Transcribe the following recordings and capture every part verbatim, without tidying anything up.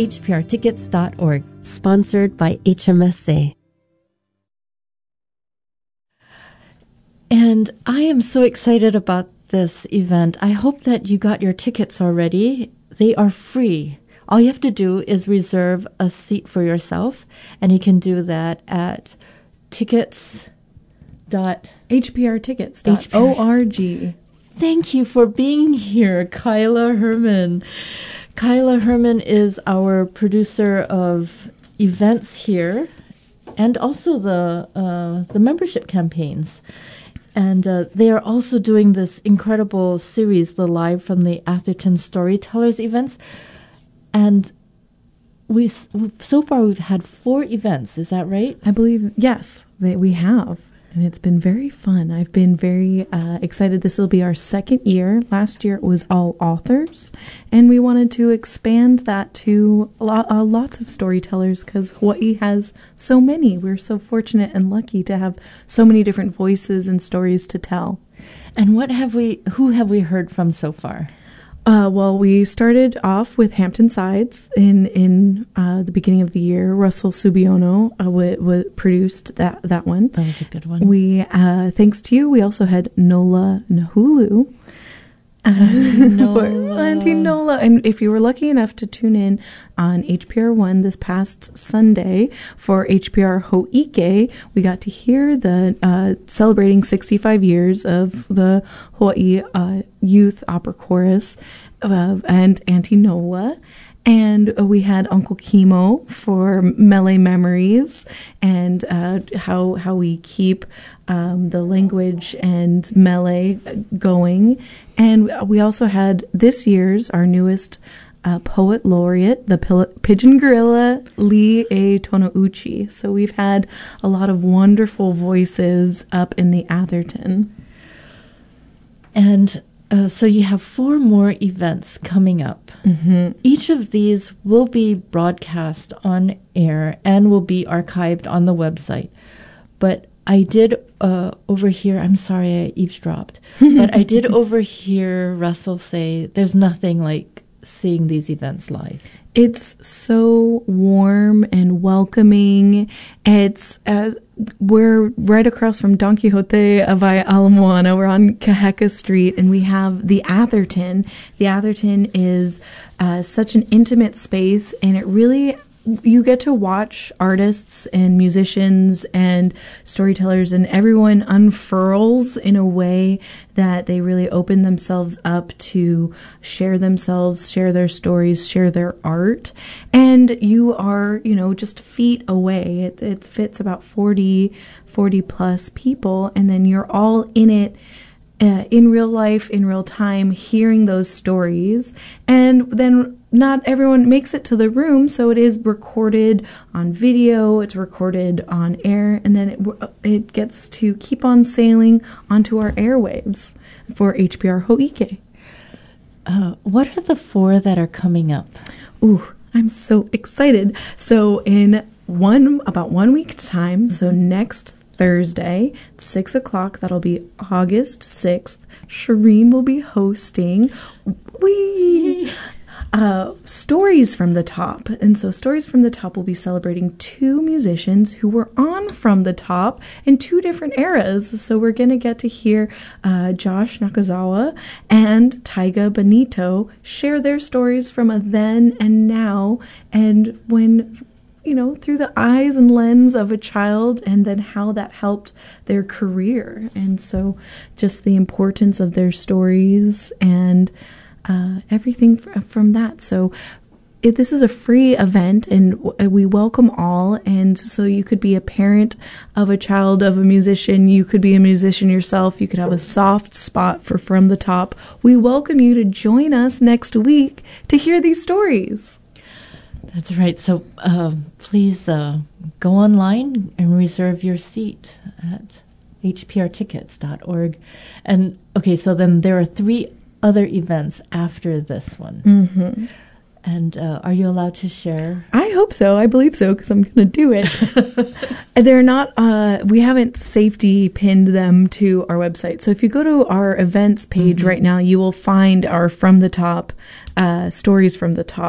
H P R tickets dot org, sponsored by H M S A. And I am so excited about this event. I hope that you got your tickets already. They are free. All you have to do is reserve a seat for yourself, and you can do that at tickets dot H P R tickets dot org. Thank you for being here, Kyla Herman. Kyla Herman is our producer of events here, and also the uh, the membership campaigns. And uh, they are also doing this incredible series, the Live from the Atherton Storytellers events. And we so far we've had four events. Is that right? I believe, yes, that we have. And it's been very fun. I've been very uh, excited. This will be our second year. Last year it was all authors. And we wanted to expand that to a lot, uh, lots of storytellers because Hawaii has so many. We're so fortunate and lucky to have so many different voices and stories to tell. And what have we, who have we heard from so far? Uh, well, we started off with Hampton Sides in in uh, the beginning of the year. Russell Subiono uh, w- w- produced that, that one. That was a good one. We, uh, thanks to you, we also had Nola Nahulu. Auntie Nola. Auntie Nola. And if you were lucky enough to tune in on H P R one this past Sunday for H P R Ho'ike, we got to hear the uh, celebrating sixty-five years of the Hawaii uh, Youth Opera Chorus uh, and Auntie Nola. And uh, we had Uncle Kimo for Mele Memories and uh, how how we keep um, the language and Mele going. And we also had this year's, our newest uh, poet laureate, the Pil- Pigeon Gorilla, Lee A. Tonouchi. So we've had a lot of wonderful voices up in the Atherton. And Uh, so you have four more events coming up. Mm-hmm. Each of these will be broadcast on air and will be archived on the website. But I did uh, overhear, I'm sorry I eavesdropped, but I did overhear Russell say there's nothing like seeing these events live. It's so warm and welcoming. It's uh, we're right across from Don Quixote of Ala Moana. We're on Kaheka Street, and we have the Atherton. The Atherton is uh, such an intimate space, and it really, you get to watch artists and musicians and storytellers, and everyone unfurls in a way that they really open themselves up to share themselves, share their stories, share their art. And you are, you know, just feet away. It, it fits about forty, forty plus people, and then you're all in it uh, in real life, in real time, hearing those stories. And then not everyone makes it to the room, so it is recorded on video, it's recorded on air, and then it it gets to keep on sailing onto our airwaves for H P R Ho'ike. Uh, what are the four that are coming up? Ooh, I'm so excited. So in one, about one week's time, mm-hmm. so next Thursday, six o'clock, that'll be August sixth, Shireen will be hosting. Whee! Uh, Stories from the Top. And so Stories from the Top will be celebrating two musicians who were on From the Top in two different eras. So we're going to get to hear uh, Josh Nakazawa and Taiga Benito share their stories from a then and now, and when, you know, through the eyes and lens of a child, and then how that helped their career. And so just the importance of their stories and Uh, everything f- from that. So it, this is a free event, and w- we welcome all. And so you could be a parent of a child of a musician. You could be a musician yourself. You could have a soft spot for From the Top. We welcome you to join us next week to hear these stories. That's right. So uh, please uh, go online and reserve your seat at H P R tickets dot org. And okay, so then there are three other events after this one. Mm-hmm. And uh, are you allowed to share? I hope so. I believe so, because I'm going to do it. They're not, uh, we haven't safety pinned them to our website. So if you go to our events page mm-hmm. right now, you will find our From the Top, uh, Stories from the Top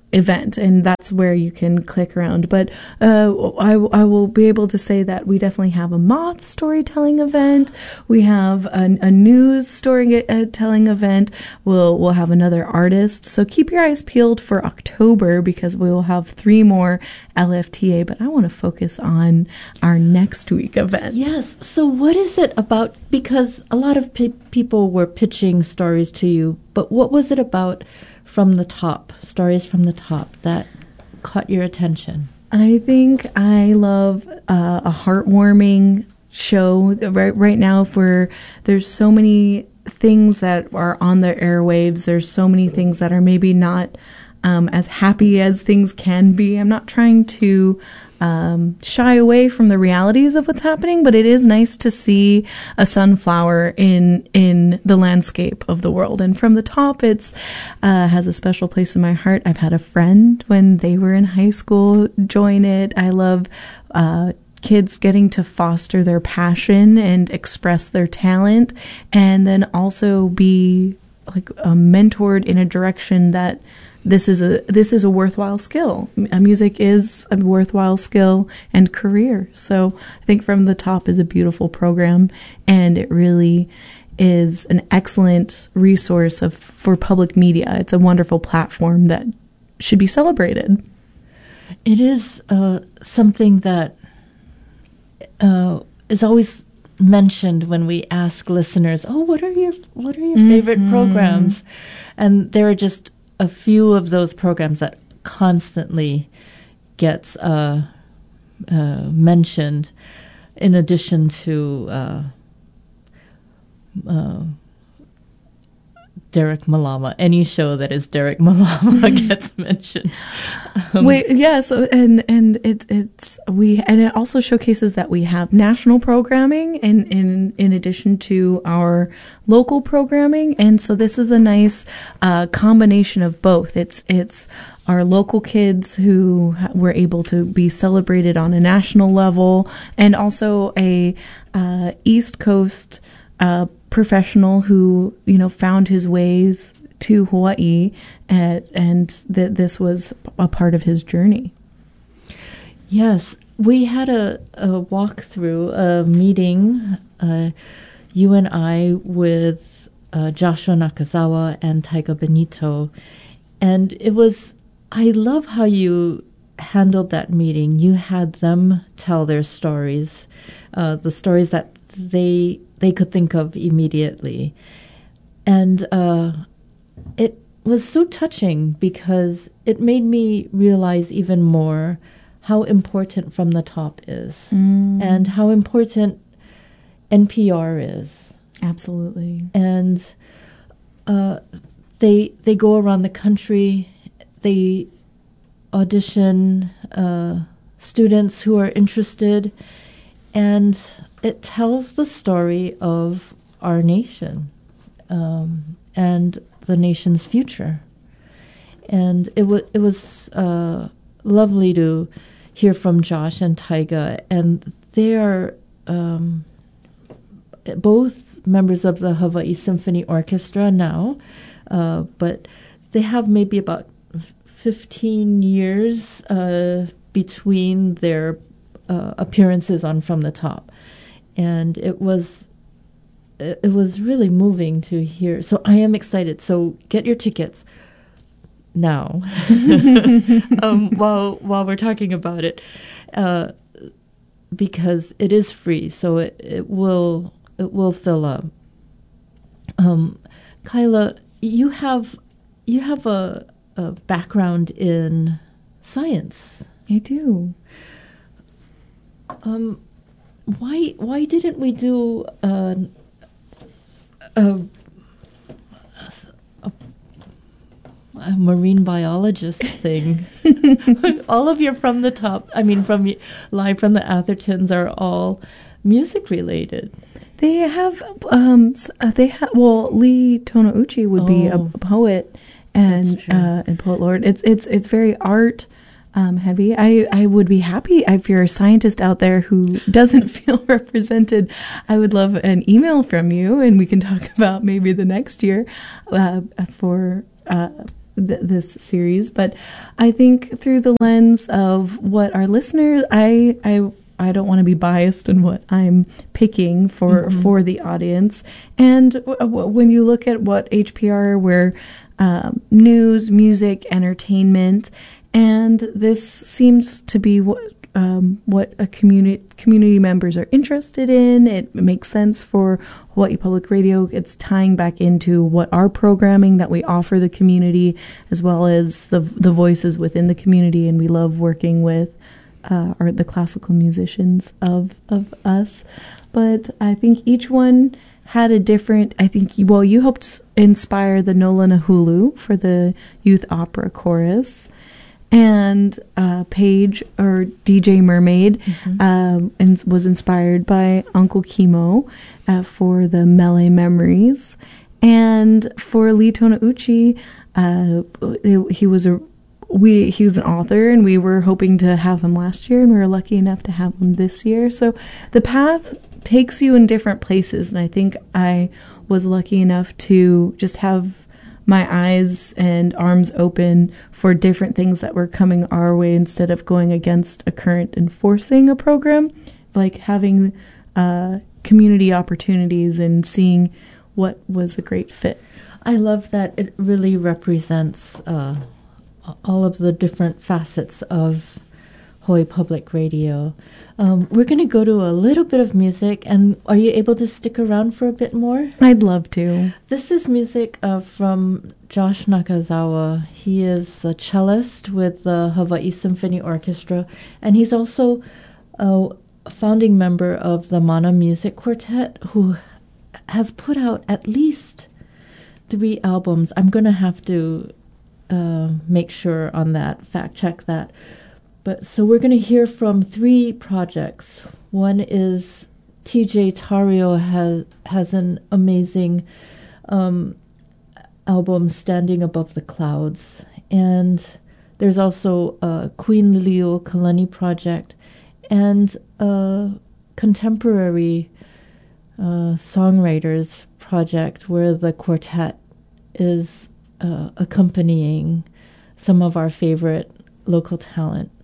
event, and that's where you can click around. But uh, I, I will be able to say that we definitely have a moth storytelling event. We have a, a news storytelling event. We'll we'll have another artist. So keep your eyes peeled for October, because we will have three more L F T A. But I want to focus on our next week event. Yes. So what is it about? Because a lot of pe- people were pitching stories to you, but what was it about From the Top, Stories from the Top, that caught your attention? I think I love uh, a heartwarming show right right now. For there's so many things that are on the airwaves. There's so many things that are maybe not um, as happy as things can be. I'm not trying to Um, shy away from the realities of what's happening, but it is nice to see a sunflower in in the landscape of the world. And From the Top, it's uh, has a special place in my heart. I've had a friend when they were in high school join it. I love uh, kids getting to foster their passion and express their talent, and then also be like uh, mentored in a direction that This is a this is a worthwhile skill. M- music is a worthwhile skill and career. So I think From the Top is a beautiful program, and it really is an excellent resource of for public media. It's a wonderful platform that should be celebrated. It is uh, something that uh, is always mentioned when we ask listeners, "Oh, what are your what are your mm-hmm. favorite programs?" And there are just a few of those programs that constantly gets uh, uh, mentioned, in addition to uh, uh, Derek Malama. Any show that is Derek Malama gets mentioned. Um, Wait, yeah. So and and it it's we and it also showcases that we have national programming in in in addition to our local programming, and so this is a nice uh, combination of both. It's it's our local kids who were able to be celebrated on a national level, and also a uh, East Coast uh, professional who, you know, found his ways to Hawaii, and, and that this was a part of his journey. Yes, we had a, a walkthrough, a meeting, uh, you and I, with uh, Joshua Nakazawa and Taiga Benito, and it was, I love how you handled that meeting. You had them tell their stories, uh, the stories that they they could think of immediately. And uh, it was so touching, because it made me realize even more how important From the Top is, mm. and how important N P R is. Absolutely. And uh, they they go around the country, they audition uh, students who are interested, and it tells the story of our nation um, and the nation's future. And it, w- it was uh, lovely to hear from Josh and Taiga, and they are um, both members of the Hawaii Symphony Orchestra now, uh, but they have maybe about fifteen years uh, between their uh, appearances on From the Top. And it was it was really moving to hear. So I am excited. So get your tickets now, um, while while we're talking about it, uh, because it is free. So it, it will it will fill up. Um, Kyla, you have you have a, a background in science. I do. Um. Why why didn't we do uh, a, a, a marine biologist thing? All of your From the Top, I mean, from Live from the Athertons are all music related. They have, um, they have. Well, Lee Tonouchi would oh, be a poet and uh, and poet laureate. It's it's it's very art. Um, heavy. I, I would be happy if you're a scientist out there who doesn't feel represented. I would love an email from you, and we can talk about maybe the next year uh, for uh, th- this series, but I think through the lens of what our listeners, I I I don't want to be biased in what I'm picking for mm-hmm. for the audience. And w- w- when you look at what H P R, we're um, news, music, entertainment, and this seems to be what um, what a community community members are interested in. It makes sense for Hawaii Public Radio. It's tying back into what our programming that we offer the community, as well as the the voices within the community, and we love working with uh, our the classical musicians of of us. But I think each one had a different, I think, well, you helped inspire the Nola Nahulu for the youth opera chorus. And uh, Paige, or D J Mermaid, mm-hmm. um, and was inspired by Uncle Kimo uh, for the Mele Memories. And for Lee Tonauchi, uh, he was a we he was an author, and we were hoping to have him last year, and we were lucky enough to have him this year. So the path takes you in different places, and I think I was lucky enough to just have my eyes and arms open for different things that were coming our way instead of going against a current and forcing a program, like having uh, community opportunities and seeing what was a great fit. I love that it really represents uh, all of the different facets of Hawaii Public Radio. Um, we're going to go to a little bit of music, and are you able to stick around for a bit more? I'd love to. This is music uh, from Josh Nakazawa. He is a cellist with the Hawaii Symphony Orchestra, and he's also a founding member of the Mana Music Quartet, who has put out at least three albums. I'm going to have to uh, make sure on that, fact check that. But so we're going to hear from three projects. One is T J Tario has has an amazing um, album, Standing Above the Clouds. And there's also a Queen Leo Kalani project and a contemporary uh, songwriters project where the quartet is uh, accompanying some of our favorite local talent.